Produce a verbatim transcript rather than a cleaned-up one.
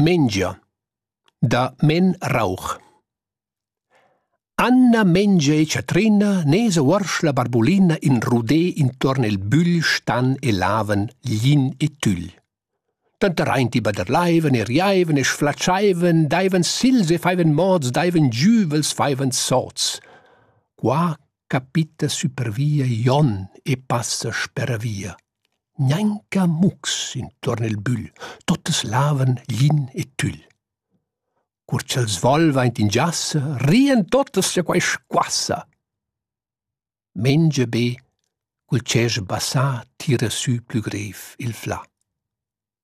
Mengia da Men Rauch. Anna mengia e ciatrina, nesa uorsch la barbulina in rudè intorno il bül stan e laven glin e tüll. Tanta reinti baderleiven e riaiven e sflatschaiven, daiven sils e faiven mods, daiven giuvels, faiven soz. Qua capita supervia Jon e passa speravia. Gnanca mux intorno il bül, totes laven glin e tüll. Curciels volva in giassa, rien totes se quai squassa. Mengia be, quel cesch bassà tira su plü grev il fla.